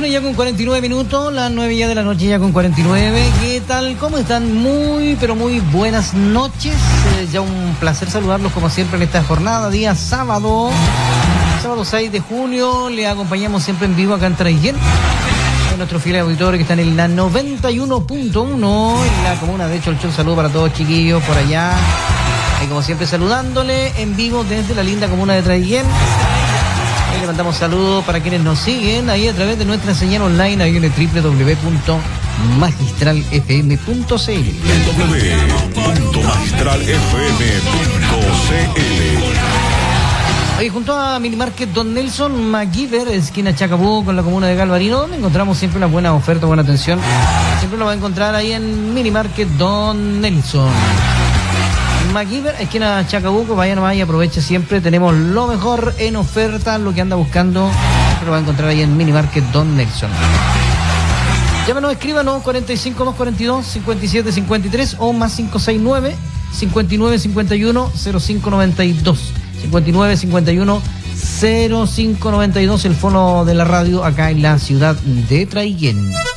21 ya con 49 minutos, las 9 ya de la noche ya con 49. ¿Qué tal? ¿Cómo están? Muy, pero muy buenas noches. Ya un placer saludarlos como siempre en esta jornada, día sábado 6 de junio. Le acompañamos siempre en vivo acá en Traiguén. Nuestro fiel auditorio que está en la 91.1 en la comuna de Cholchol. Saludo para todos chiquillos por allá. Y como siempre saludándole en vivo desde la linda comuna de Traiguén. Le mandamos saludos para quienes nos siguen ahí a través de nuestra señal online ahí en el www.magistralfm.cl. www.magistralfm.cl. Hoy junto a Minimarket Don Nelson MacGyver, esquina Chacabuco, con la comuna de Galvarino, donde encontramos siempre una buena oferta, buena atención. Siempre lo va a encontrar ahí en Minimarket Don Nelson MacGyver, esquina Chacabuco. Vaya nomás y aproveche siempre. Tenemos lo mejor en oferta, lo que anda buscando. Siempre lo va a encontrar ahí en Minimarket Don Nelson. Llámanos, escríbanos 45 242 57 53 o más 569 59 51 0592. 59 51 0592, el fono de la radio acá en la ciudad de Traiguén.